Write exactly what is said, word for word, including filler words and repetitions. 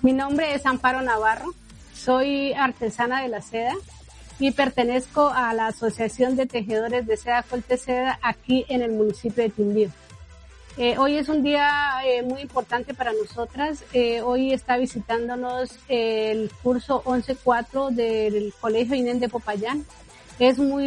Mi nombre es Amparo Navarro, soy artesana de la seda y pertenezco a la Asociación de Tejedores de Seda Colteseda aquí en el municipio de Quindío. Eh, hoy es un día eh, muy importante para nosotras. Eh, hoy está visitándonos el curso once cuatro del Colegio Inés de Popayán. Es muy